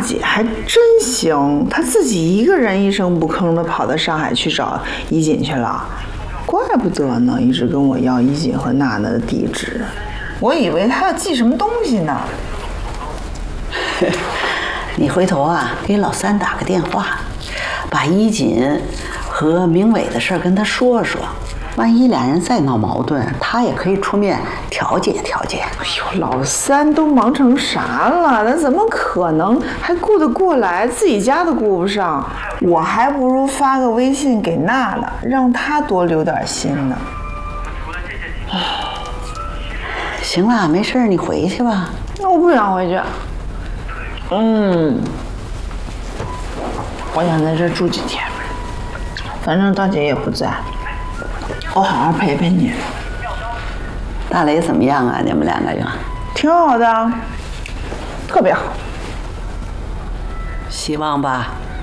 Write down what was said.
姐还真行，她自己一个人一声不吭的跑到上海去找衣锦去了，怪不得呢，一直跟我要衣锦和娜娜的地址，我以为她要寄什么东西呢。 你回头啊，给老三打个电话，把衣锦和明伟的事跟他说说。万一俩人再闹矛盾，他也可以出面调解调解。 哎呦，老三都忙成啥了？他怎么可能还顾得过来？自己家都顾不上，我还不如发个微信给娜娜，让她多留点心呢。 行了，没事，你回去吧。 我不想回去。我想在这住几天，反正大姐也不在。我好好陪陪你。 大雷怎么样啊？你们两个人？ 挺好的，特别好。 希望吧。